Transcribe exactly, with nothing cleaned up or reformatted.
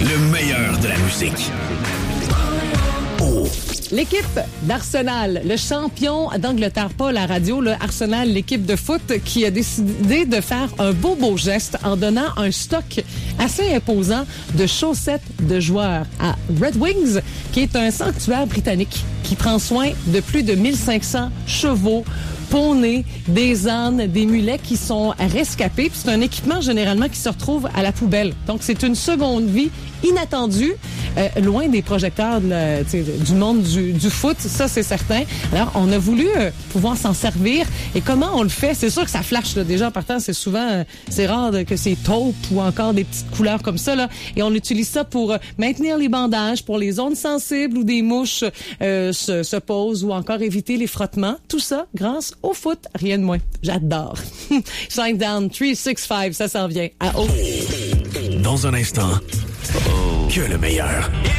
Le meilleur de la musique. Oh. L'équipe d'Arsenal, le champion d'Angleterre, pas la radio, le Arsenal, l'équipe de foot qui a décidé de faire un beau, beau geste en donnant un stock assez imposant de chaussettes de joueurs à Red Wings, qui est un sanctuaire britannique qui prend soin de plus de mille cinq cents chevaux, poneys, des ânes, des mulets qui sont rescapés. Puis c'est un équipement généralement qui se retrouve à la poubelle. Donc c'est une seconde vie inattendue, euh, loin des projecteurs de la, du monde du, du foot, ça c'est certain. Alors on a voulu euh, pouvoir s'en servir. Et comment on le fait? C'est sûr que ça flash là. Déjà en partant, c'est souvent, euh, c'est rare que c'est taupe ou encore des petites couleurs comme ça là. Et on utilise ça pour euh, maintenir les bandages, pour les zones sensibles où des mouches euh, se, se posent ou encore éviter les frottements. Tout ça grâce au foot, rien de moins. J'adore. Shine Down trois six cinq, ça s'en vient à haut. Dans un instant, que le meilleur.